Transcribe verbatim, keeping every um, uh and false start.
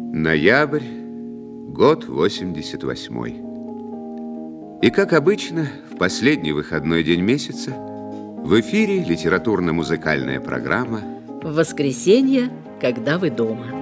Ноябрь, год восемьдесят восьмой. И, как обычно, в последний выходной день месяца в эфире литературно-музыкальная программа «В воскресенье, когда вы дома».